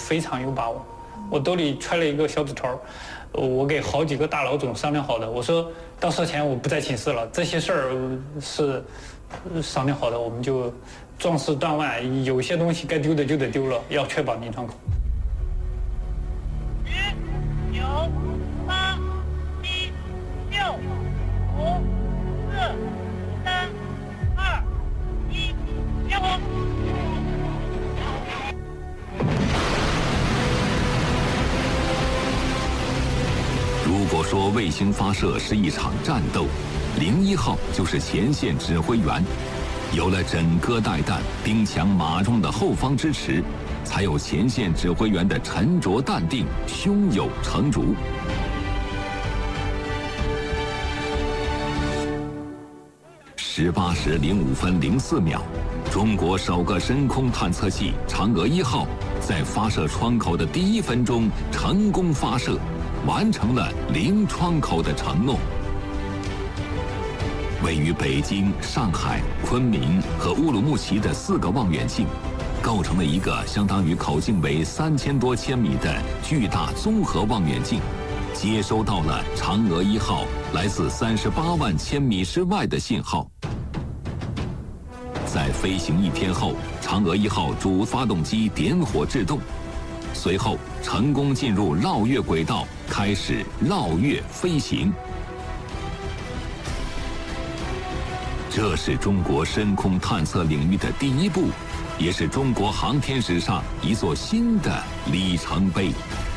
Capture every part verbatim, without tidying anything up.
非常有把握。我兜里揣了一个小纸条，我给好几个大老总商量好的，我说到社前我不在寝室了，这些事儿是商量好的，我们就壮士断腕，有些东西该丢的就得丢了，要确保临窗口。 十、九、八、七、六、五、四、三、二、一，点火！ 如果说卫星发射是一场战斗，零一号就是前线指挥员。有了枕戈待旦、兵强马壮的后方支持，才有前线指挥员的沉着淡定、胸有成竹。十八时零五分零四秒，中国首个深空探测器嫦娥一号在发射窗口的第一分钟成功发射，完成了零窗口的承诺。位于北京、上海、昆明和乌鲁木齐的四个望远镜，构成了一个相当于口径为三千多千米的巨大综合望远镜，接收到了嫦娥一号来自三十八万千米之外的信号。在飞行一天后，嫦娥一号主发动机点火制动，随后成功进入绕月轨道，开始绕月飞行。这是中国深空探测领域的第一步，也是中国航天史上一座新的里程碑。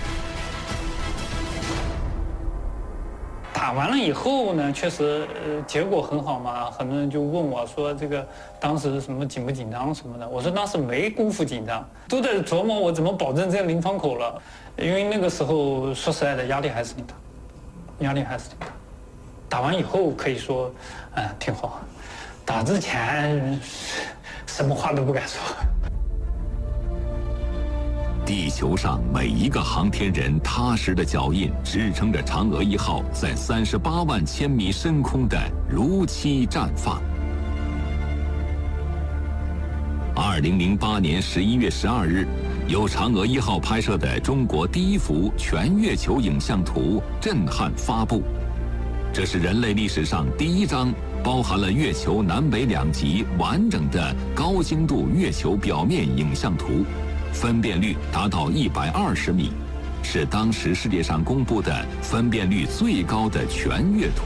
打完了以后呢，确实呃结果很好嘛，很多人就问我说这个当时什么紧不紧张什么的，我说当时没功夫紧张，都在琢磨我怎么保证这个临窗口了，因为那个时候说实在的压力还是挺大，压力还是挺大。打完以后可以说，嗯、呃，挺好。打之前什么话都不敢说。 地球上每一个航天人踏实的脚印，支撑着嫦娥一号在三十八万千米深空的如期绽放。二零零八年十一月十二日，由嫦娥一号拍摄的中国第一幅全月球影像图震撼发布。这是人类历史上第一张包含了月球南北两极完整的高精度月球表面影像图，分辨率达到一百二十米，是当时世界上公布的分辨率最高的全月图。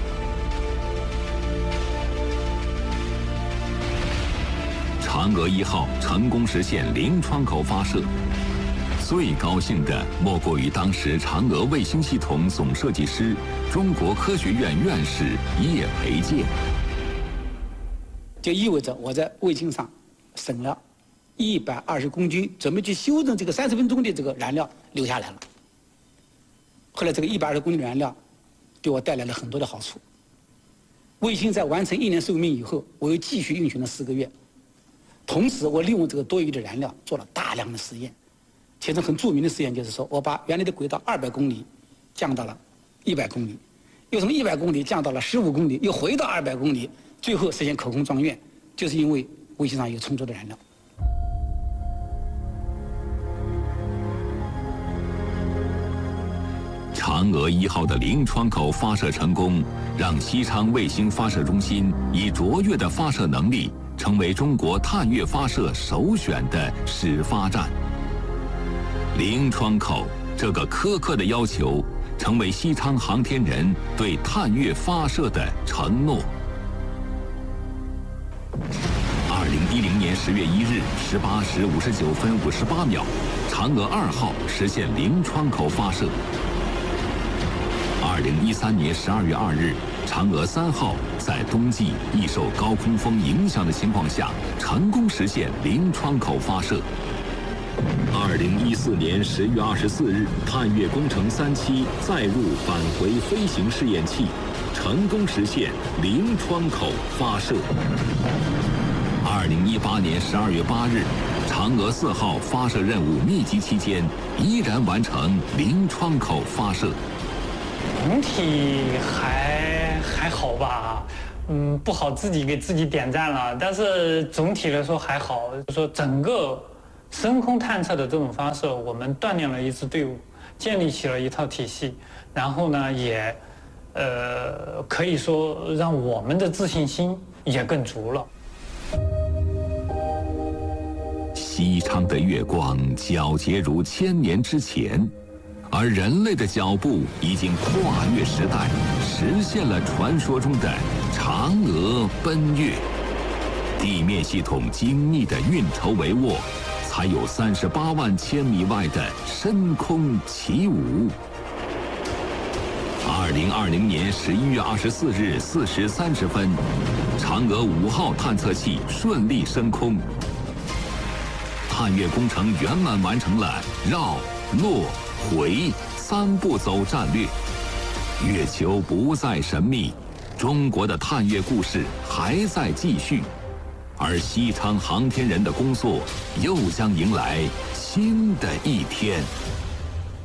嫦娥一号成功实现零窗口发射，最高兴的莫过于当时嫦娥卫星系统总设计师、中国科学院院士叶培建。 就意味着我在卫星上省了一百二十公斤，准备去修正这个三十分钟的这个燃料留下来了。后来这个一百二十公斤的燃料对我带来了很多的好处。卫星在完成一年寿命以后，我又继续运行了四个月。同时，我利用这个多余的燃料做了大量的实验。其中很著名的实验就是说，我把原来的轨道二百公里降到了一百公里，又从一百公里降到了十五公里，又回到二百公里，最后实现可控状元，就是因为卫星上有充足的燃料。 嫦娥一号的零窗口发射成功，让西昌卫星发射中心以卓越的发射能力，成为中国探月发射首选的始发站。零窗口这个苛刻的要求，成为西昌航天人对探月发射的承诺。二零一零年十月一日十八时五十九分五十八秒，嫦娥二号实现零窗口发射。二零一三年十二月二日，嫦娥三号在冬季易受高空风影响的情况下，成功实现零窗口发射。二零一四年十月二十四日，探月工程三期载入返回飞行试验器，成功实现零窗口发射。二零一八年十二月八日，嫦娥四号发射任务密集期间，依然完成零窗口发射。 总体还还好吧，嗯，不好自己给自己点赞了，但是总体来说还好，就说整个深空探测的这种发射，我们锻炼了一支队伍，建立起了一套体系，然后呢，也，呃，可以说让我们的自信心也更足了。 西昌的月光皎洁如千年之前，而人类的脚步已经跨越时代，实现了传说中的嫦娥奔月。地面系统精密的运筹帷幄，才有三十八万千米外的深空起舞。二零二零年十一月二十四日四时三十分，嫦娥五号探测器顺利升空。探月工程圆满完成了绕、落、回三步走战略，月球不再神秘，中国的探月故事还在继续，而西昌航天人的工作又将迎来新的一天。